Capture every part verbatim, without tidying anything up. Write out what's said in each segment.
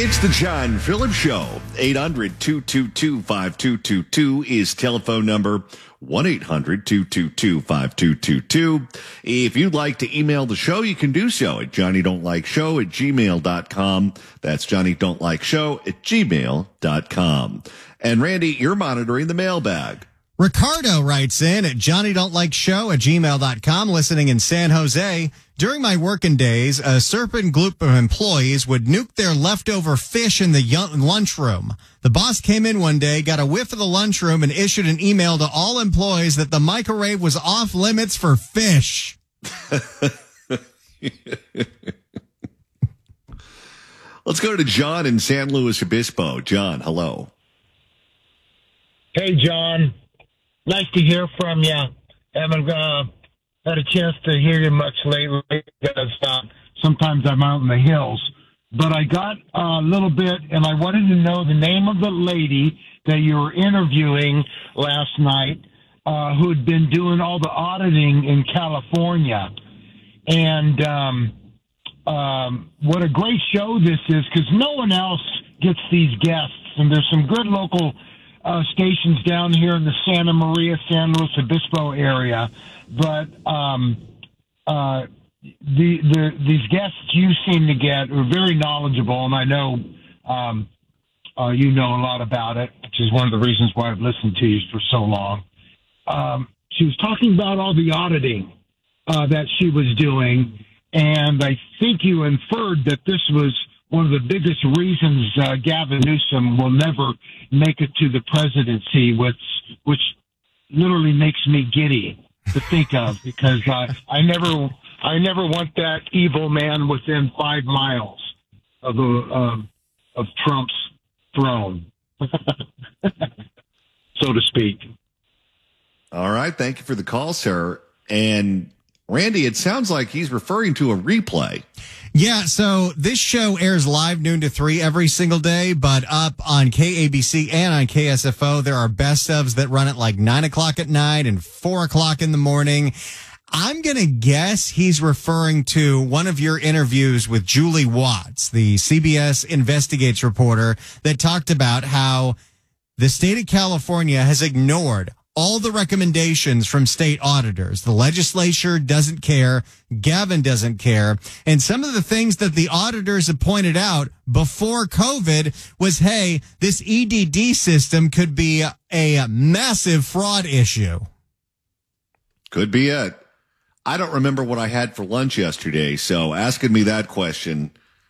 It's the John Phillips Show. eight hundred, two two two, five two two two is telephone number. one eight hundred, two two two, five two two two. If you'd like to email the show, you can do so at johnny don't like show at gmail dot com. That's johnny don't like show at gmail dot com. And Randy, you're monitoring the mailbag. Ricardo writes in at johnny don't like show at gmail dot com, listening in San Jose. During my working days, a certain group of employees would nuke their leftover fish in the lunchroom. The boss came in one day, got a whiff of the lunchroom, and issued an email to all employees that the microwave was off limits for fish. Let's go to John in San Luis Obispo. John, hello. Hey, John. Nice to hear from you. Haven't uh, had a chance to hear you much lately because uh, sometimes I'm out in the hills. But I got a little bit, and I wanted to know the name of the lady that you were interviewing last night uh, who had been doing all the auditing in California. And um, um, what a great show this is, because no one else gets these guests. And there's some good local Uh, stations down here in the Santa Maria, San Luis Obispo area, but um, uh, the, the these guests you seem to get are very knowledgeable, and I know um, uh, you know a lot about it, which is one of the reasons why I've listened to you for so long. Um, she was talking about all the auditing uh, that she was doing, and I think you inferred that this was one of the biggest reasons uh, Gavin Newsom will never make it to the presidency, which which literally makes me giddy to think of, because uh, I never I never want that evil man within five miles of a, uh, of Trump's throne, so to speak. All right, thank you for the call, sir. And Randy, it sounds like he's referring to a replay. Yeah, so this show airs live noon to three every single day, but up on K A B C and on K S F O, there are best ofs that run at like nine o'clock at night and four o'clock in the morning. I'm going to guess he's referring to one of your interviews with Julie Watts, the C B S Investigates reporter, that talked about how the state of California has ignored all the recommendations from state auditors. The legislature doesn't care. Gavin doesn't care. And some of the things that the auditors have pointed out before COVID was, hey, this E D D system could be a, a massive fraud issue. Could be it. I don't remember what I had for lunch yesterday, so asking me that question,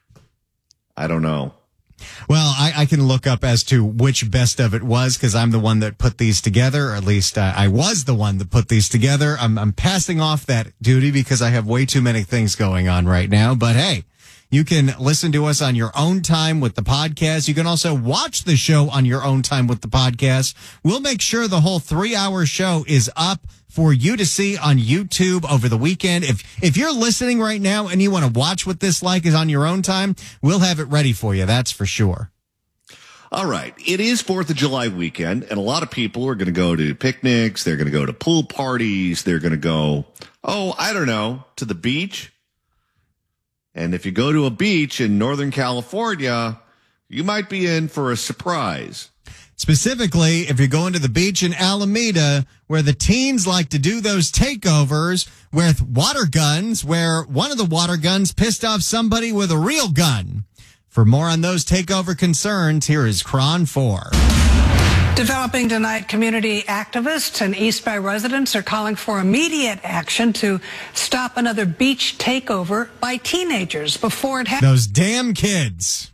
I don't know. Well, I, I can look up as to which best of it was, because I'm the one that put these together, or at least uh, I was the one that put these together. I'm, I'm passing off that duty because I have way too many things going on right now. But hey, you can listen to us on your own time with the podcast. You can also watch the show on your own time with the podcast. We'll make sure the whole three-hour show is up for you to see on YouTube over the weekend. If if you're listening right now and you want to watch what this like is on your own time, we'll have it ready for you. That's for sure. All right. It is fourth of July weekend, and a lot of people are going to go to picnics. They're going to go to pool parties. They're going to go, oh, I don't know, to the beach. And if you go to a beach in Northern California, you might be in for a surprise. Specifically, if you're going to the beach in Alameda, where the teens like to do those takeovers with water guns, where one of the water guns pissed off somebody with a real gun. For more on those takeover concerns, here is Cron four. Developing tonight, community activists and East Bay residents are calling for immediate action to stop another beach takeover by teenagers before it happens. Those damn kids.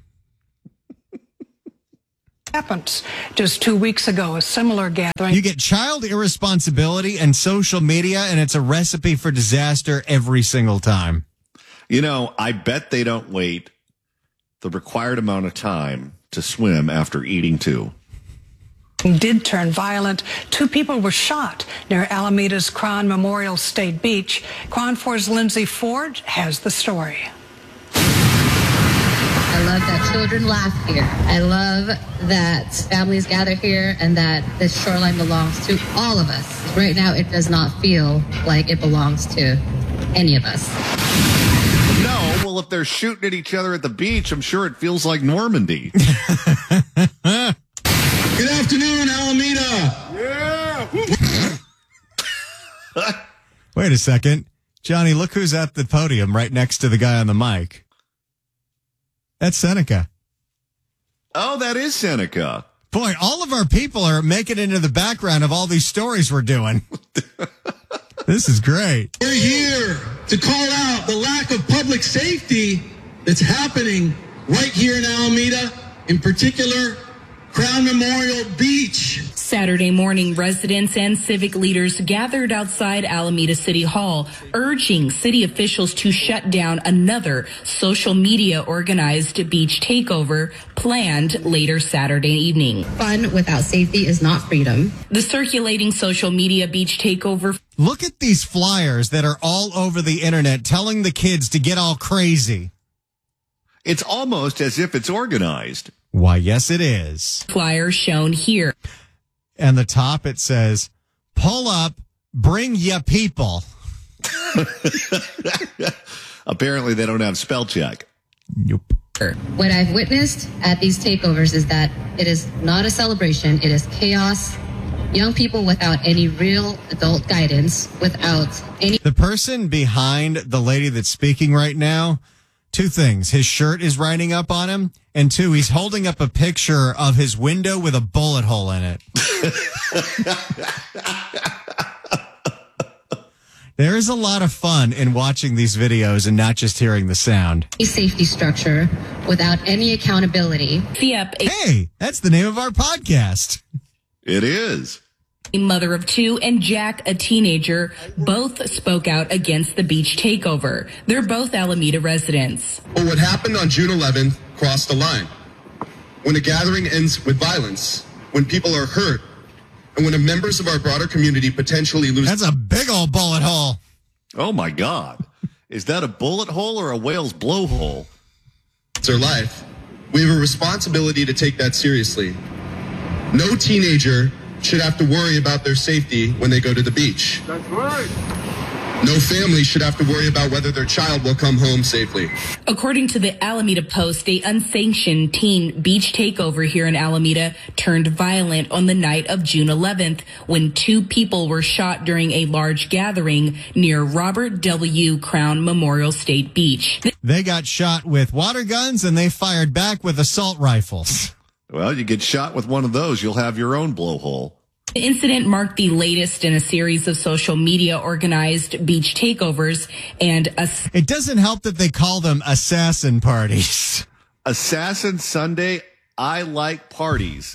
Happens. Just two weeks ago, a similar gathering. You get child irresponsibility and social media, and it's a recipe for disaster every single time. You know, I bet they don't wait the required amount of time to swim after eating too. Did turn violent. Two people were shot near Alameda's Cron Memorial State Beach. Cron four's Lindsay Ford has the story. I love that children laugh here. I love that families gather here and that this shoreline belongs to all of us. Right now, it does not feel like it belongs to any of us. No, well, if they're shooting at each other at the beach, I'm sure it feels like Normandy. Good afternoon, Alameda. Yeah. Wait a second. Johnny, look who's at the podium right next to the guy on the mic. That's Seneca. Oh, that is Seneca. Boy, all of our people are making it into the background of all these stories we're doing. This is great. We're here to call out the lack of public safety that's happening right here in Alameda, in particular, Crown Memorial Beach. Saturday morning, residents and civic leaders gathered outside Alameda City Hall, urging city officials to shut down another social media organized beach takeover planned later Saturday evening. Fun without safety is not freedom. The circulating social media beach takeover. Look at these flyers that are all over the internet telling the kids to get all crazy. It's almost as if it's organized. Why, yes, it is. Flyer shown here. And the top, it says, pull up, bring ya people. Apparently, they don't have spell check. Nope. What I've witnessed at these takeovers is that it is not a celebration. It is chaos. Young people without any real adult guidance, without any... The person behind the lady that's speaking right now, two things. His shirt is riding up on him, and two, he's holding up a picture of his window with a bullet hole in it. There is a lot of fun in watching these videos and not just hearing the sound. safety structure, without any accountability. Yep, a Hey, that's the name of our podcast. It is. A mother of two and Jack, a teenager, both spoke out against the beach takeover. They're both Alameda residents. But what happened on June eleventh crossed the line. When a gathering ends with violence, when people are hurt, and when the members of our broader community potentially lose... That's a big old bullet hole. Oh, my God. Is that a bullet hole or a whale's blowhole? ...their life, we have a responsibility to take that seriously. No teenager should have to worry about their safety when they go to the beach. That's right. No family should have to worry about whether their child will come home safely. According to the Alameda Post, a unsanctioned teen beach takeover here in Alameda turned violent on the night of June eleventh when two people were shot during a large gathering near Robert W. Crown Memorial State Beach. They got shot with water guns and they fired back with assault rifles. Well, you get shot with one of those, you'll have your own blowhole. The incident marked the latest in a series of social media organized beach takeovers and a... It doesn't help that they call them assassin parties. Assassin Sunday, I like parties.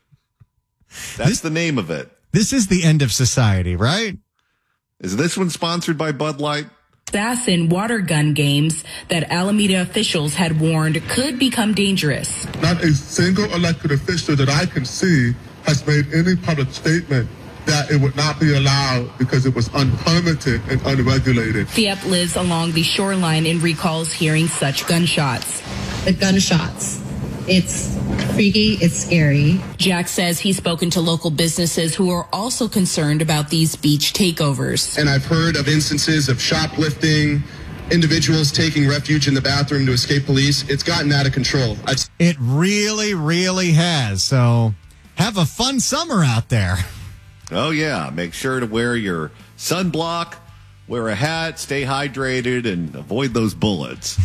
That's This- the name of it. This is the end of society, right? Is this one sponsored by Bud Light? assassin water gun games that Alameda officials had warned could become dangerous. Not a single elected official that I can see has made any public statement that it would not be allowed because it was unpermitted and unregulated. Fiep lives along the shoreline and recalls hearing such gunshots. The gunshots. It's freaky. It's scary. Jack says he's spoken to local businesses who are also concerned about these beach takeovers. And I've heard of instances of shoplifting, individuals taking refuge in the bathroom to escape police. It's gotten out of control. I've... It really, really has. So have a fun summer out there. Oh, yeah. Make sure to wear your sunblock, wear a hat, stay hydrated, and avoid those bullets.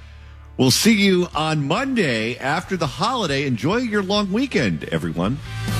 We'll see you on Monday after the holiday. Enjoy your long weekend, everyone.